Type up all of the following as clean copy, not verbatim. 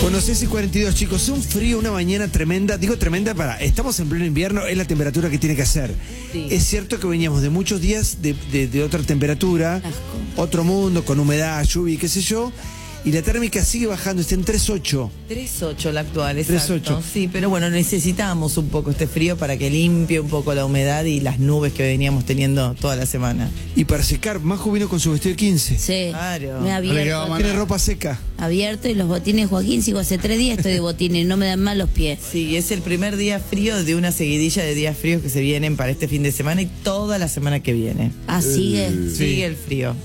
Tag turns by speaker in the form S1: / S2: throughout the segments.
S1: Bueno, 6:42, chicos, un frío, una mañana tremenda. Digo tremenda estamos en pleno invierno, es la temperatura que tiene que hacer.
S2: Sí.
S1: Es cierto que veníamos de muchos días de otra temperatura, otro mundo, con humedad, lluvia y qué sé yo. Y la térmica sigue bajando, está en 3.8.
S2: 3.8 la actual, exacto.
S1: 3.8.
S2: Sí, pero bueno, necesitábamos un poco este frío para que limpie un poco la humedad y las nubes que veníamos teniendo toda la semana.
S1: Y para secar, Majo vino con su vestido de 15.
S3: Sí,
S2: Claro.
S3: me ha abierto.
S1: Tiene ropa seca.
S3: Abierto y los botines, Joaquín, sigo hace 3 días estoy de botines, no me dan mal los pies.
S2: Sí, es el primer día frío de una seguidilla de días fríos que se vienen para este fin de semana y toda la semana que viene.
S3: Ah, sigue.
S2: Sigue el frío.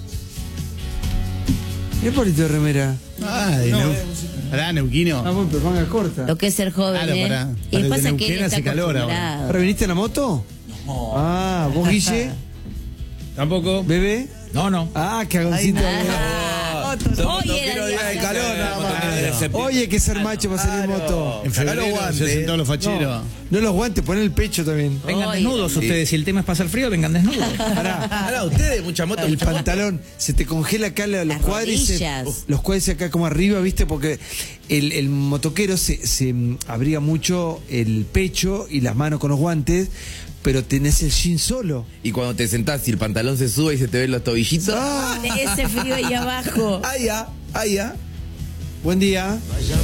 S1: ¿Qué palito de remera?
S4: Ah, de Pará, Neuquino.
S1: Ah, bueno, pero manga corta.
S3: Lo que es ser joven,
S4: Claro,
S3: ¿eh?
S4: para
S3: Y
S4: el
S3: pasa
S4: de
S3: que él
S4: Neuquén
S3: está
S4: hace calor ahora.
S3: acostumbrado.
S1: ¿Ahora viniste en la moto? No. Ah, ¿vos, Guille?
S5: Tampoco.
S1: ¿Bebé?
S5: No.
S1: Ah, cagoncito.
S3: Oye, era día de calor,
S1: nada más. Oye, hay que ser macho para salir en moto.
S4: En febrero se sentó los facheros.
S1: No los guantes, pon el pecho también.
S5: Vengan
S3: Oye.
S5: desnudos ustedes. Si el tema es pasar frío, vengan desnudos.
S6: Ahora, ustedes, mucha moto.
S1: El pantalón, se te congela acá los
S3: Las
S1: cuádriceps.
S3: rodillas.
S1: Los cuádriceps acá como arriba, ¿viste? Porque el motoquero se abriga mucho el pecho y las manos con los guantes, pero tenés el jean solo.
S6: Y cuando te sentás y el pantalón se sube y se te ven los tobillitos.
S1: Ah,
S3: Ese frío ahí abajo.
S6: Ahí ya.
S1: buen día.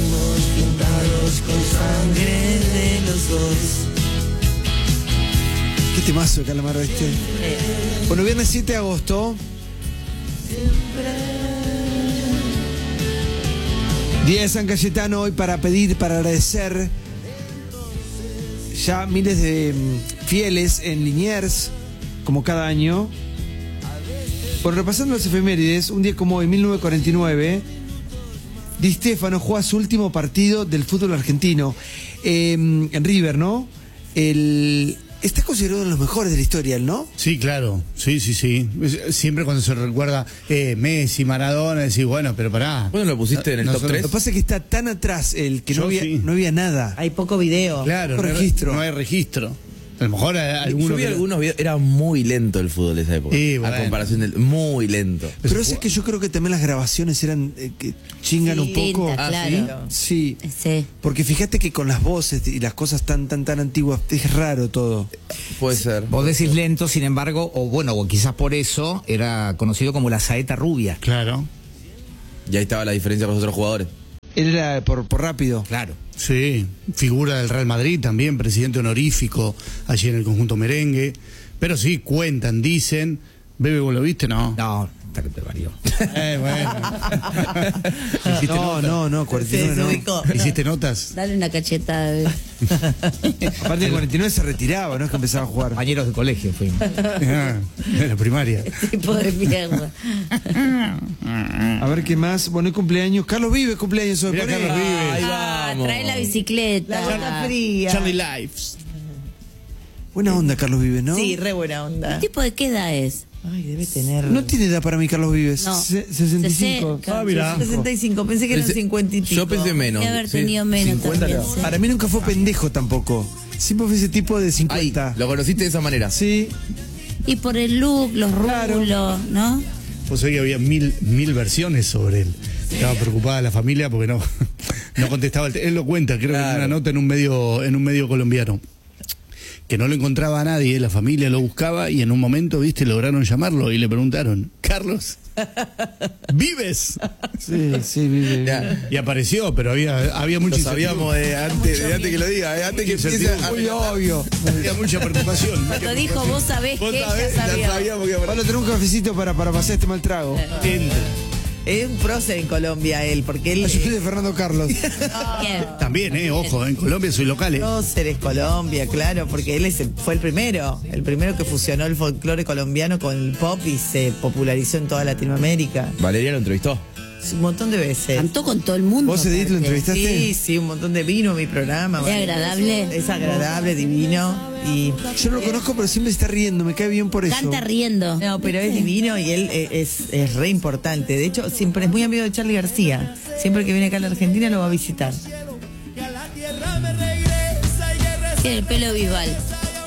S2: De los dos.
S1: Qué temazo de Calamaro este. Bueno, viernes 7 de agosto. Día de San Cayetano hoy para pedir, para agradecer. Ya miles de fieles en Liniers, como cada año. Bueno, repasando las efemérides, un día como hoy, 1949, Di Stéfano juega su último partido del fútbol argentino en River, ¿no? Está considerado uno de los mejores de la historia, ¿no?
S4: Sí, claro. Sí. Siempre cuando se recuerda Messi, Maradona, decís, bueno, pero pará.
S6: ¿Vos no lo pusiste en el top
S1: Lo
S6: 3?
S1: que pasa es que está tan atrás el que
S4: Yo sí.
S1: no había nada.
S2: Hay poco video.
S4: Claro,
S1: Poco registro.
S4: No hay registro. A lo mejor algunos.
S6: Yo vi algunos videos, era muy lento el fútbol de esa época.
S4: Sí,
S6: A
S4: bueno.
S6: comparación del. Muy lento.
S1: Pero es que yo creo que también las grabaciones eran que chingan un poco.
S3: Tinta, claro.
S1: Sí.
S3: Sí.
S1: Porque fíjate que con las voces y las cosas tan antiguas es raro todo.
S6: Puede ser.
S5: Vos decís lento, sin embargo, o quizás por eso era conocido como la saeta rubia.
S4: Claro.
S6: Y ahí estaba la diferencia con los otros jugadores.
S1: Él era por rápido.
S5: Claro.
S4: Sí, figura del Real Madrid también, presidente honorífico allí en el conjunto merengue. Pero sí, cuentan, dicen. Bebe, ¿vos lo viste? No.
S5: No, hasta que te varió.
S4: Bueno.
S1: No, 49 no.
S2: ubicó.
S4: ¿Hiciste notas?
S3: Dale una cachetada, bebé.
S1: Aparte el 49 se retiraba, no es que empezaba a jugar.
S5: Compañeros de colegio fuimos.
S4: De la primaria.
S3: Tipo de mierda.
S1: A ver qué más. Bueno, hay cumpleaños. Carlos Vives cumpleaños hoy.
S4: Mirá,
S1: Poné.
S4: Carlos Vives.
S6: Ahí
S3: Ah,
S6: vamos.
S3: trae la bicicleta.
S2: La gata fría.
S4: Charlie Lives.
S1: Buena onda Carlos Vives, ¿no?
S2: Sí, re buena onda.
S3: ¿Qué tipo de qué edad es?
S2: Ay, debe tener.
S1: No tiene edad para mí Carlos Vives.
S3: No.
S1: 65.
S4: Ah, mirá.
S2: 65, pensé que eran 50 y pico.
S6: Yo pensé menos.
S3: Debe haber
S6: Sí,
S3: tenido menos
S6: 50
S3: también.
S6: no.
S3: Sí.
S1: Para mí nunca fue pendejo tampoco. Siempre fue ese tipo de
S6: Ahí,
S1: 50.
S6: lo conociste de esa manera.
S1: Sí.
S3: Y por el look, los
S1: Claro.
S3: rulos, ¿no?
S4: Vos sabés que había mil versiones sobre él. Estaba preocupada la familia porque no contestaba. Él lo cuenta, creo que en una nota en un medio colombiano. Que no lo encontraba a nadie, la familia lo buscaba y en un momento, viste, lograron llamarlo y le preguntaron, Carlos, ¿vives?
S1: Sí, Vives.
S6: Ya.
S4: Y apareció, pero había mucho
S6: Lo sabíamos de antes que lo diga, antes que empiece a...
S1: Muy obvio.
S4: Había mucha preocupación.
S3: Cuando dijo, vos sabés
S6: Vos
S3: que
S6: sabés,
S3: ya
S6: ya
S3: sabía.
S6: sabíamos que...
S1: Vale, tener un cafecito para pasar este mal trago.
S2: Es un prócer en Colombia él, porque él
S1: Yo soy de Fernando Carlos.
S3: Bien.
S4: También, ojo, en Colombia soy local.
S2: prócer es Colombia, claro, porque él fue el primero que fusionó el folclore colombiano con el pop y se popularizó en toda Latinoamérica.
S6: Valeria lo entrevistó.
S2: Un montón de veces.
S3: Cantó con todo el mundo.
S1: ¿Vos, Edith, lo
S3: aparte.
S1: entrevistaste?
S2: Sí, un montón de vino a mi programa.
S3: ¿Es agradable?
S2: Es agradable, divino. Y
S1: Yo no lo conozco, pero siempre está riendo. Me cae bien por eso.
S3: Canta riendo.
S2: no, pero es divino y él es re importante. De hecho, siempre es muy amigo de Charly García. Siempre que viene acá a la Argentina lo va a visitar.
S3: Tiene el pelo Bisbal.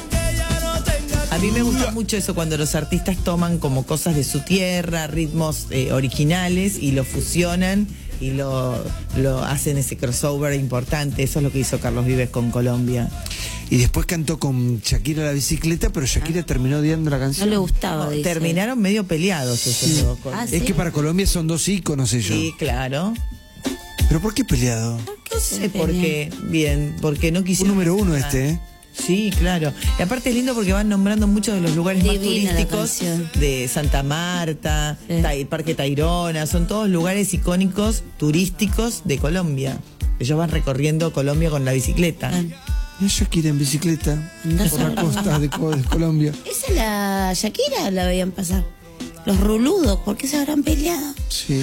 S2: A mí me gusta mucho eso cuando los artistas toman como cosas de su tierra, ritmos originales y lo fusionan y lo hacen ese crossover importante. Eso es lo que hizo Carlos Vives con Colombia.
S1: Y después cantó con Shakira la bicicleta, pero Shakira terminó odiando la
S3: No
S1: canción.
S3: le gustaba, dice.
S2: Terminaron medio peleados esos dos.
S3: Ah,
S1: Es
S3: ¿sí?
S1: que para Colombia son dos íconos ellos.
S2: Sí, claro.
S1: ¿Pero por qué peleado?
S2: No sé por qué. Bien, porque no
S1: Un
S2: quisieron.
S1: número uno este, ¿eh?
S2: Sí, claro. Y aparte es lindo porque van nombrando muchos de los lugares más
S3: Divina la
S2: turísticos
S3: canción.
S2: de Santa Marta,
S3: Sí.
S2: Parque Tayrona, son todos lugares icónicos turísticos de Colombia. Ellos van recorriendo Colombia con la bicicleta.
S3: Ah.
S1: Mira Shakira en bicicleta
S3: Andá
S1: por la
S3: sola.
S1: costa de Colombia.
S3: Esa la Shakira la veían pasar. Los ruludos, ¿por qué se habrán peleado?
S1: Sí.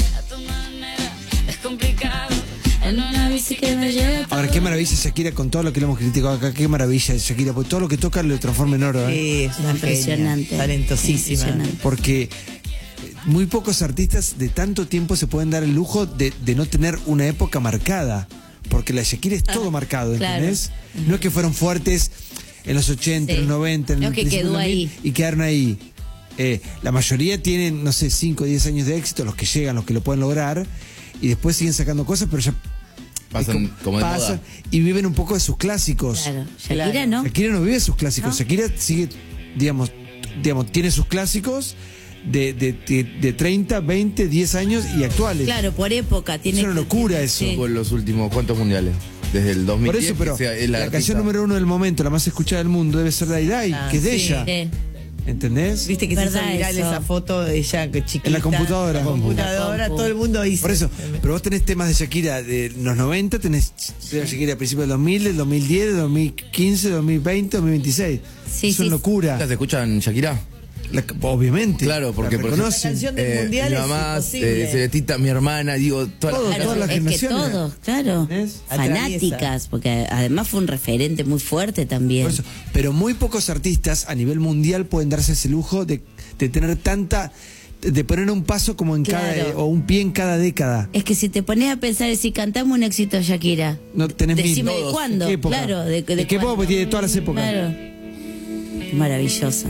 S3: Es complicado. En una bici que me lleva.
S1: Ahora, qué maravilla Shakira con todo lo que le hemos criticado acá. Qué maravilla Shakira, porque todo lo que toca lo transforma en oro, ¿eh?
S2: Sí, es una
S3: Impresionante.
S2: genia, talentosísima.
S3: Impresionante.
S1: Porque muy pocos artistas de tanto tiempo se pueden dar el lujo de no tener una época marcada. Porque la Shakira es todo marcado,
S3: claro.
S1: ¿entendés? No es que fueron fuertes en los 80,
S3: Sí.
S1: en los 90, en
S3: No,
S1: el
S3: que
S1: principio
S3: quedó
S1: de los 2000,
S3: ahí.
S1: y quedaron ahí. La mayoría tienen, no sé, 5 o 10 años de éxito, los que llegan, los que lo pueden lograr, y después siguen sacando cosas, pero ya
S6: Pasan como de moda.
S1: y viven un poco de sus clásicos.
S3: Claro. Shakira,
S2: Claro.
S3: ¿no?
S1: Shakira no vive sus clásicos.
S3: ¿No?
S1: Shakira sigue, digamos, tiene sus clásicos de 30, 20, 10 años y actuales.
S3: Claro, por época. Tiene
S1: Es una
S3: que-
S1: locura eso.
S3: Sí.
S6: Con los últimos, ¿cuántos mundiales? Desde el 2010.
S1: Por eso, pero
S6: que sea el
S1: la
S6: artista.
S1: canción número uno del momento, la más escuchada del mundo, debe ser Dai Dai,
S2: Ah,
S1: que es de
S2: sí.
S1: ella.
S3: Sí.
S1: ¿Entendés?
S2: Viste que se hizo
S3: Verdad
S2: viral
S3: eso.
S2: esa foto de ella que chiquita.
S1: En la computadora.
S2: En la computadora, todo el mundo dice.
S1: Por eso, pero vos tenés temas de Shakira de los 90, tenés Shakira a principios del 2000, del 2010, del 2015, 2020, 2026.
S3: Sí,
S1: es una
S3: sí.
S1: locura.
S6: ¿Se escuchan Shakira?
S1: Obviamente.
S6: Claro, porque
S1: la
S6: por
S1: reconocen.
S2: La canción del mundial
S6: mi
S2: es
S6: mamá,
S2: imposible.
S6: Celestita, mi hermana, digo, todas
S1: Todo,
S6: las-
S1: todas las
S3: es que
S1: generaciones.
S3: todos, claro.
S1: ¿Entendés?
S3: Fanáticas, porque además fue un referente muy fuerte también.
S1: Por eso. Pero muy pocos artistas a nivel mundial pueden darse ese lujo de tener de poner un paso como en
S3: Claro.
S1: cada, o un pie en cada década.
S3: Es que si te pones a pensar si cantamos un éxito de Shakira,
S1: No tenés
S3: decime
S1: mil.
S3: de
S1: Todos.
S3: cuándo,
S1: ¿De qué época?
S3: claro, de
S1: ¿De qué época?
S3: cuándo.
S1: Porque tiene todas las épocas.
S3: Claro. Maravillosa.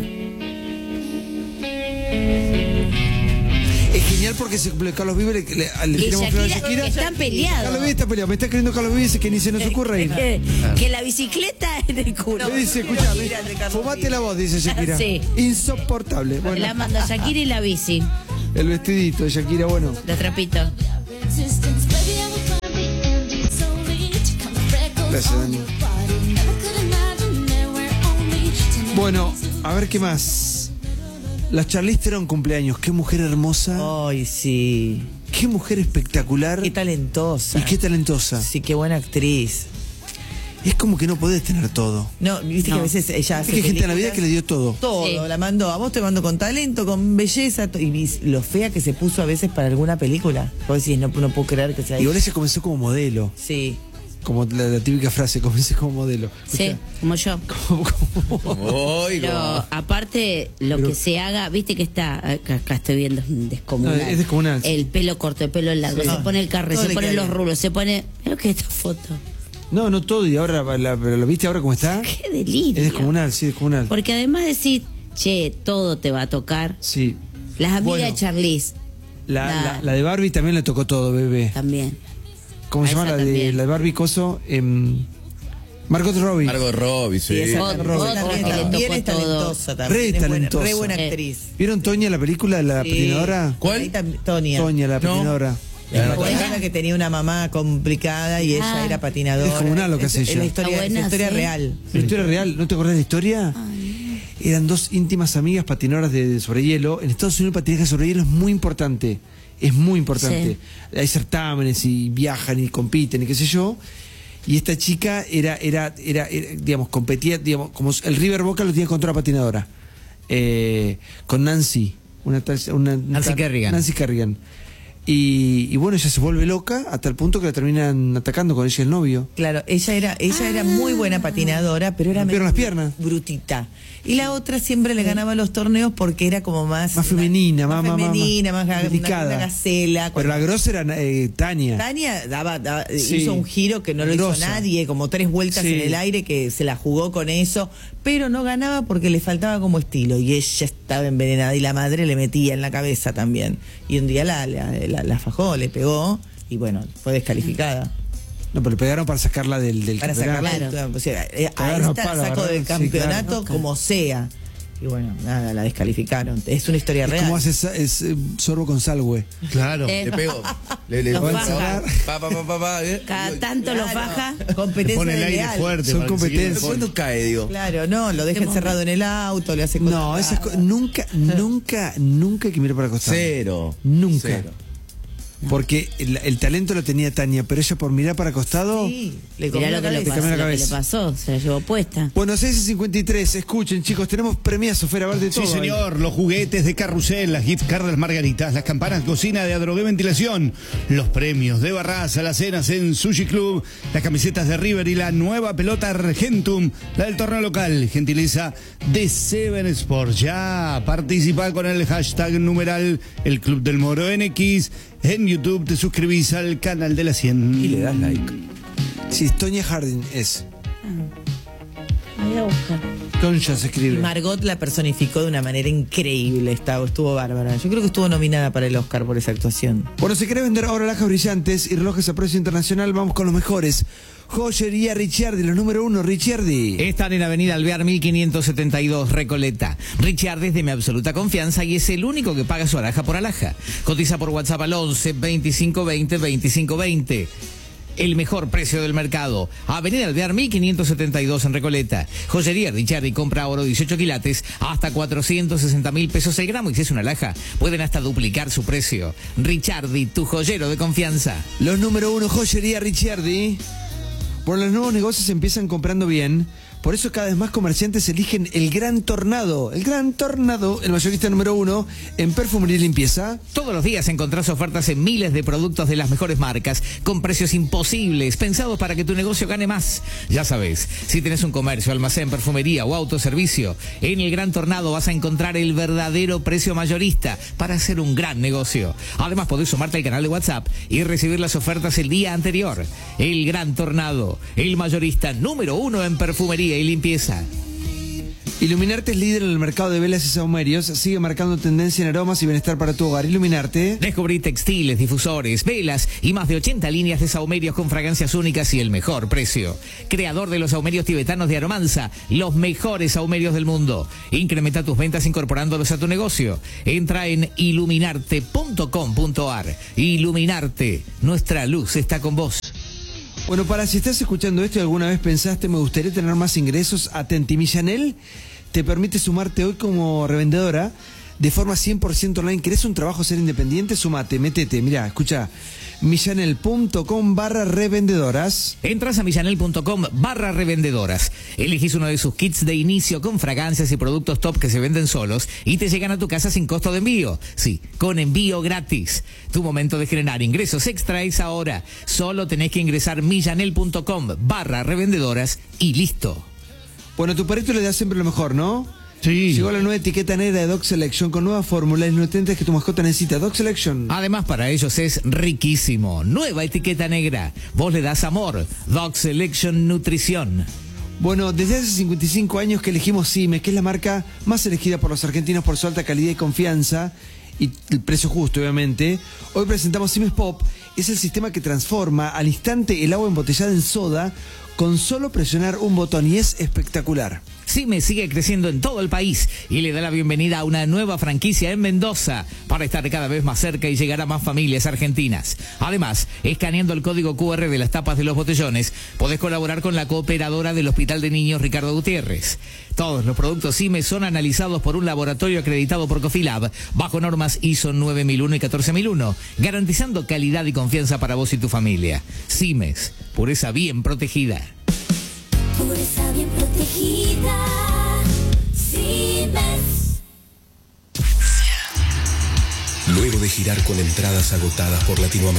S1: Es genial porque Carlos Vives le
S3: Y
S1: tiramos flores a
S3: Shakira,
S1: Shakira.
S3: están peleados.
S1: Carlos Vives está peleado. Me está creyendo Carlos Vives que ni se nos ocurre ir.
S3: Que la bicicleta es del culo.
S1: Le dice, escuchame, fumate la voz, dice Shakira.
S3: Sí.
S1: Insoportable. Bueno,
S3: La mando Shakira y la bici,
S1: el vestidito de Shakira, bueno.
S3: de trapito.
S1: Gracias, Dani. Bueno, a ver qué más. La Charlize Theron cumpleaños. Qué mujer hermosa.
S2: Ay, sí.
S1: Qué mujer espectacular.
S2: Qué talentosa.
S1: Y qué talentosa.
S2: Sí, qué buena actriz.
S1: Es como que no podés tener todo.
S2: No, viste que a veces ella hace
S1: Viste que hay gente en la vida
S2: películas,
S1: que le dio todo.
S2: todo,
S3: Sí.
S2: la mandó, a vos te mando con talento, con belleza, y lo fea que se puso a veces para alguna película. Vos decís, no puedo creer que sea
S1: Igual ella comenzó como modelo.
S2: Sí.
S1: Como la típica frase, comencé como modelo.
S3: Sí, como yo.
S6: Oigo.
S3: Pero aparte, lo que se haga, viste que está, acá estoy viendo, es descomunal.
S1: No, es descomunal.
S3: El pelo corto, el pelo largo,
S2: Sí.
S3: se pone el carre,
S2: Todo
S3: se
S2: le
S3: ponen
S2: queda
S3: los
S2: bien.
S3: rulos, se pone. Pero que esta foto.
S1: No, no todo. Y ahora, pero ¿lo viste ahora cómo está?
S3: Qué delirio.
S1: Es descomunal, sí, descomunal.
S3: Porque además decís, che, todo te va a tocar.
S1: Sí.
S3: Las amigas
S1: Bueno.
S3: de Charlize
S1: La de Barbie también le tocó todo, bebé.
S3: también.
S1: ¿Cómo se
S3: A
S1: llama
S3: esa
S1: la de
S3: también.
S1: la de Barbie Coso? Margot Robbie.
S6: Margot Robbie, sí.
S2: Sí, esa
S3: Otra
S2: también,
S3: que le
S2: también
S3: tocó
S2: es talentosa también.
S1: Re
S2: es buena,
S1: talentosa.
S2: re buena
S3: Sí.
S2: actriz.
S1: ¿Vieron Toña, la película de la
S2: Sí.
S1: patinadora?
S6: ¿Cuál?
S2: Ahí Tonia.
S1: Toña, la
S6: No.
S1: patinadora.
S2: La
S3: buena.
S2: patinadora que tenía una mamá complicada y ella
S3: Ah.
S2: era patinadora.
S1: Es descomunal lo que hace
S2: Es
S1: ella.
S2: la historia,
S3: Está buena,
S2: es la historia
S3: sí.
S2: real.
S1: La historia real, ¿no te acordás de la historia? Eran dos íntimas amigas patinadoras de sobre hielo. En Estados Unidos el patinaje sobre hielo es muy importante. Es muy importante. Hay certámenes y viajan y compiten y qué sé yo. Y esta chica era digamos, competía, digamos, como el River Boca lo tenía contra la patinadora. Con Nancy.
S5: Nancy Kerrigan.
S1: Nancy Kerrigan. Y bueno, ella se vuelve loca hasta el punto que la terminan atacando con ella y el novio.
S2: Claro, ella era muy buena patinadora, pero era
S1: Rompieron
S2: medio
S1: las piernas.
S2: brutita. Y la otra siempre le ganaba los torneos porque era como más
S1: Femenina, más
S2: femenina, más
S1: delicada.
S2: una gacela.
S1: Pero la grosa era Tania.
S2: Tania
S1: Sí.
S2: hizo un giro que no lo hizo
S1: Grosa.
S2: nadie, como 3 vueltas
S1: Sí.
S2: en el aire que se la jugó con eso, pero no ganaba porque le faltaba como estilo y ella estaba envenenada y la madre le metía en la cabeza también. Y un día la fajó, le pegó y bueno, fue descalificada.
S1: No, pero le pegaron para sacarla del
S2: Para
S1: campeonato.
S2: sacarla, o sea, a
S1: Claro,
S2: esta
S1: para,
S2: saco del
S1: sí,
S2: campeonato
S3: claro.
S2: como sea. Y bueno, nada, la descalificaron. Es una historia
S1: Es
S2: real.
S1: como hace sorbo con sal, güey.
S4: Claro.
S3: Eh,
S6: Le pego. Le
S3: Los
S6: voy a
S3: faja.
S6: sacar.
S3: Cada tanto lo faja.
S2: Competencia
S4: Pone el aire
S2: desleal.
S4: fuerte.
S1: Son
S4: para que se quede
S1: competencias.
S6: ¿Cuándo cae, digo?
S2: Claro, no, lo deja encerrado en el auto, le hace cosas
S1: No, esas
S2: raras.
S1: nunca hay que mirar para costado.
S6: Cero.
S1: Nunca.
S6: Cero.
S1: Porque el talento lo tenía Tania, pero ella por mirar para costado.
S2: Sí, le comió
S3: Mirá
S2: la
S3: lo que le
S2: cabeza.
S1: cambió la
S3: pasó, lo que le
S1: cabeza.
S3: pasó, se la llevó puesta.
S1: Bueno, 6:53, escuchen chicos, tenemos premiazos, Fer, a ver de todo.
S4: Sí, señor, los juguetes de Carrusel, las gift cards de las margaritas, las campanas de cocina de Adrogué Ventilación, los premios de Barraza, las cenas en Sushi Club, las camisetas de River y la nueva pelota Argentum, la del torneo local, gentileza de Seven Sports. Ya participa con el hashtag numeral El Club del Moro NX. En YouTube te suscribís al canal de la 100.
S6: Y le das like.
S1: Sí, Tonya Harding es.
S3: Voy a buscar.
S1: Tonya se
S2: Y
S1: escribe.
S2: Margot la personificó de una manera increíble, estuvo bárbara. Yo creo que estuvo nominada para el Oscar por esa actuación.
S1: Bueno, si querés vender ahora alhajas brillantes y relojes a precio internacional, vamos con los mejores. Joyería Ricciardi, los número 1, Ricciardi.
S5: Están en Avenida Alvear 1572, Recoleta. Ricciardi es de mi absoluta confianza y es el único que paga su alhaja por alhaja. Cotiza por WhatsApp al 11 2520 2520. El mejor precio del mercado. Avenida Alvear 1572 en Recoleta. Joyería Ricciardi, compra oro 18 quilates hasta 460.000 pesos el gramo, y si es una alhaja pueden hasta duplicar su precio. Ricciardi, tu joyero de confianza.
S1: Los número 1, Joyería Ricciardi. Bueno, los nuevos negocios empiezan comprando bien. Por eso cada vez más comerciantes eligen el Gran Tornado. El Gran Tornado, el mayorista número 1 en perfumería y limpieza.
S5: Todos los días encontrás ofertas en miles de productos de las mejores marcas, con precios imposibles, pensados para que tu negocio gane más. Ya sabes, si tenés un comercio, almacén, perfumería o autoservicio, en el Gran Tornado vas a encontrar el verdadero precio mayorista para hacer un gran negocio. Además, podés sumarte al canal de WhatsApp y recibir las ofertas el día anterior. El Gran Tornado, el mayorista número 1 en perfumería y limpieza.
S1: Iluminarte es líder en el mercado de velas y saumerios. Sigue marcando tendencia en aromas y bienestar para tu hogar. Iluminarte.
S5: Descubrí textiles, difusores, velas y más de 80 líneas de saumerios con fragancias únicas y el mejor precio. Creador de los saumerios tibetanos de Aromanza, los mejores saumerios del mundo. Incrementa tus ventas incorporándolos a tu negocio. Entra en iluminarte.com.ar. Iluminarte, nuestra luz está con vos.
S1: Bueno, para si estás escuchando esto y alguna vez pensaste me gustaría tener más ingresos, atenti. Millanel te permite sumarte hoy como revendedora de forma 100% online. ¿Querés un trabajo, ser independiente? Sumate, metete, mirá, escucha, millanel.com/revendedoras.
S5: Entras a millanel.com/revendedoras. Elegís uno de sus kits de inicio con fragancias y productos top que se venden solos y te llegan a tu casa sin costo de envío. Sí, con envío gratis. Tu momento de generar ingresos extra es ahora. Solo tenés que ingresar millanel.com/revendedoras y listo.
S1: Bueno, a tu perrito le das siempre lo mejor, ¿no?
S4: Sí.
S1: Llegó la nueva etiqueta negra de Dog Selection con nuevas fórmulas y nutrientes que tu mascota necesita. Dog Selection.
S5: Además, para ellos es riquísimo. Nueva etiqueta negra. Vos le das amor. Dog Selection Nutrición.
S1: Bueno, desde hace 55 años que elegimos Siemens, que es la marca más elegida por los argentinos por su alta calidad y confianza y el precio justo, obviamente. Hoy presentamos Siemens Pop. Es el sistema que transforma al instante el agua embotellada en soda con solo presionar un botón y es espectacular.
S5: Siemens sigue creciendo en todo el país y le da la bienvenida a una nueva franquicia en Mendoza para estar cada vez más cerca y llegar a más familias argentinas. Además, escaneando el código QR de las tapas de los botellones, podés colaborar con la cooperadora del Hospital de Niños Ricardo Gutiérrez. Todos los productos Siemens son analizados por un laboratorio acreditado por Cofilab, bajo normas ISO 9001 y 14001, garantizando calidad y confianza para vos y tu familia. Siemens, pureza bien protegida.
S7: Pureza bien protegida. Siemens.
S8: Luego de girar con entradas agotadas por Latinoamérica.